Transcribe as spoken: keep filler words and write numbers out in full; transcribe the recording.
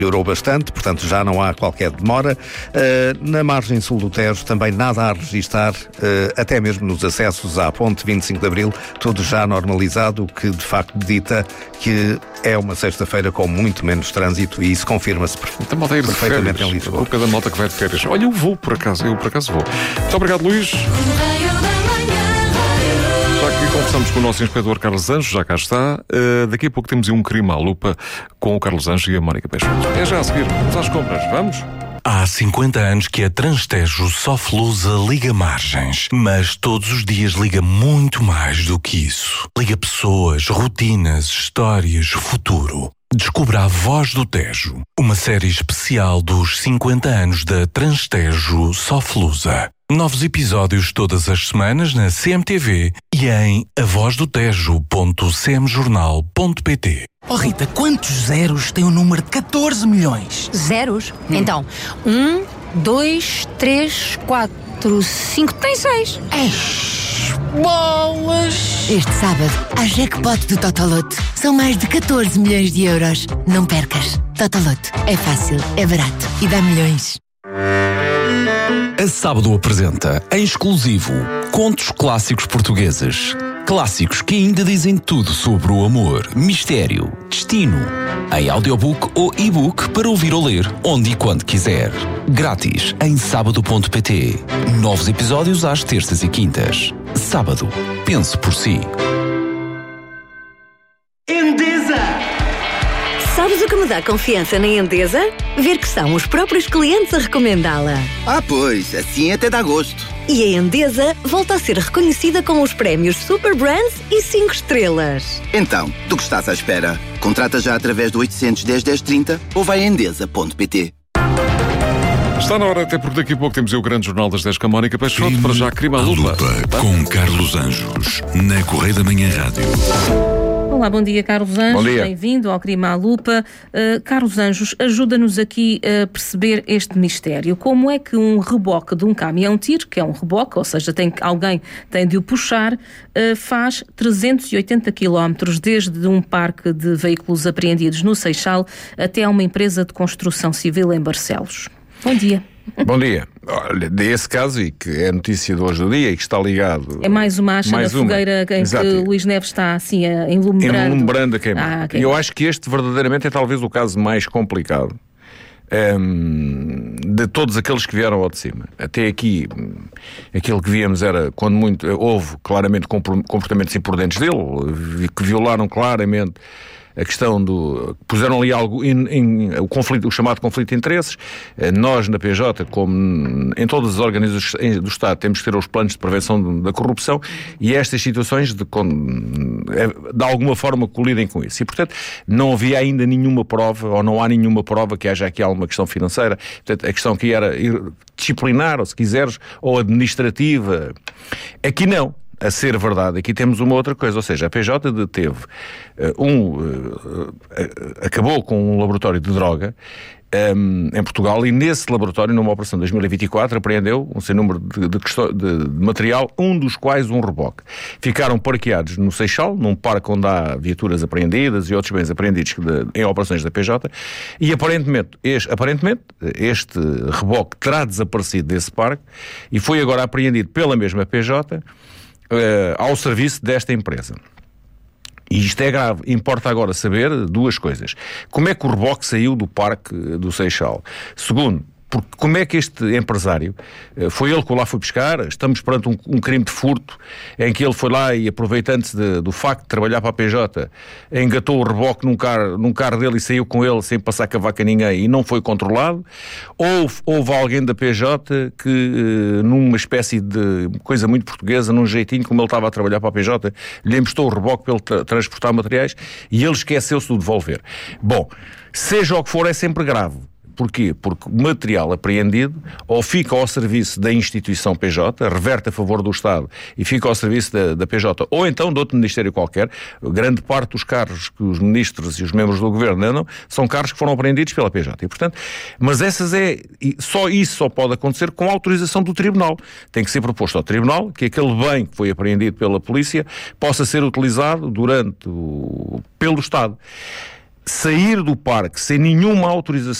Melhorou bastante, portanto já não há qualquer demora. Uh, na margem sul do Tejo também nada a registrar, uh, até mesmo nos acessos à ponte vinte e cinco de Abril, tudo já normalizado, o que de facto dita que é uma sexta-feira com muito menos trânsito e isso confirma-se então, malta ir de perfeitamente férias. em Lisboa. Cada malta que vai de férias. Olha, eu vou por acaso, eu por acaso vou. Muito obrigado, Luís. Já que conversamos com o nosso inspetor Carlos Anjos, já cá está. Uh, daqui a pouco temos um crime à lupa com o Carlos Anjos e a Mónica Peixoto. É já a seguir. Vamos às compras. Vamos? Há cinquenta anos que a Transtejo Soflusa liga margens, mas todos os dias liga muito mais do que isso. Liga pessoas, rotinas, histórias, futuro. Descubra A Voz do Tejo, uma série especial dos cinquenta anos da Transtejo Soflusa. Novos episódios todas as semanas na C M T V e em avozdotejo ponto c m jornal ponto p t. Oh Rita, quantos zeros tem o número de catorze milhões? Zeros? Hum. Então, um, dois, três, quatro, cinco, tem seis. Eish, bolas! Este sábado, há jackpot do Totoloto. São mais de catorze milhões de euros. Não percas. Totoloto. É fácil, é barato e dá milhões. A Sábado apresenta, em exclusivo, contos clássicos portugueses. Clássicos que ainda dizem tudo sobre o amor, mistério, destino. Em audiobook ou e-book para ouvir ou ler, onde e quando quiser. Grátis em sábado ponto p t. Novos episódios às terças e quintas. Sábado. Pense por si. Endesa! Sabes o que me dá confiança na Endesa? Ver que são os próprios clientes a recomendá-la. Ah, pois, assim até dá gosto. E a Endesa volta a ser reconhecida com os prémios Super Brands e cinco estrelas. Então, do que estás à espera? Contrata já através do oitocentos, dez, dez, trinta ou vai a endesa ponto p t. Está na hora, até porque daqui a pouco temos o grande jornal das dez com a Mónica Peixoto. Crime para já, crime à lupa. lupa com Carlos Anjos, na Correia da Manhã Rádio. Olá, bom dia, Carlos Anjos. Bom dia. Bem-vindo ao Crime à Lupa. Uh, Carlos Anjos, ajuda-nos aqui a perceber este mistério. Como é que um reboque de um caminhão-tiro, que é um reboque, ou seja, tem, alguém tem de o puxar, uh, faz trezentos e oitenta quilómetros desde um parque de veículos apreendidos no Seixal até a uma empresa de construção civil em Barcelos? Bom dia. Bom dia. Olha, desse caso, e que é notícia de hoje do dia e que está ligado... É mais uma acha mais da uma. fogueira em Exato. que Luís Neves está assim a enlumbrando. Enlumbrando a queimar. Ah, okay. E eu acho que este verdadeiramente é talvez o caso mais complicado um, de todos aqueles que vieram ao de cima. Até aqui, aquilo que víamos era, quando muito, houve claramente comportamentos imprudentes dele, que violaram claramente a questão do... puseram ali algo em, em, o, conflito, o chamado conflito de interesses. Nós, na P J, como em todas as organizações do Estado, temos que ter os planos de prevenção da corrupção e estas situações de, de alguma forma colidem com isso. E, portanto, não havia ainda nenhuma prova, ou não há nenhuma prova que haja aqui alguma questão financeira. Portanto, a questão que era disciplinar, ou se quiseres, ou administrativa. Aqui não. A ser verdade, aqui temos uma outra coisa, ou seja, a P J deteve uh, um, uh, uh, acabou com um laboratório de droga um, em Portugal e nesse laboratório, numa operação de dois mil e vinte e quatro, apreendeu um sem número de, de, de, de material, um dos quais um reboque. Ficaram parqueados no Seixal, num parque onde há viaturas apreendidas e outros bens apreendidos de, em operações da P J, e aparentemente este, aparentemente este reboque terá desaparecido desse parque e foi agora apreendido pela mesma P J Uh, ao serviço desta empresa. E isto é grave. Importa agora saber duas coisas. Como é que o reboque saiu do parque do Seixal? Segundo, porque como é que este empresário, foi ele que lá foi pescar, estamos perante um, um crime de furto, em que ele foi lá e, aproveitando-se de, do facto de trabalhar para a P J, engatou o reboque num carro, num carro dele e saiu com ele sem passar cavaco a ninguém e não foi controlado, ou houve alguém da P J que, numa espécie de coisa muito portuguesa, num jeitinho, como ele estava a trabalhar para a P J, lhe emprestou o reboque para ele tra- transportar materiais e ele esqueceu-se de o devolver. Bom, seja o que for, é sempre grave. Porquê? Porque o material apreendido ou fica ao serviço da instituição P J, reverte a favor do Estado e fica ao serviço da, da P J, ou então de outro ministério qualquer. Grande parte dos carros que os ministros e os membros do governo andam são carros que foram apreendidos pela P J. E, portanto, mas essas é... Só isso só pode acontecer com a autorização do Tribunal. Tem que ser proposto ao Tribunal que aquele bem que foi apreendido pela polícia possa ser utilizado durante o... pelo Estado. sair do parque sem nenhuma autorização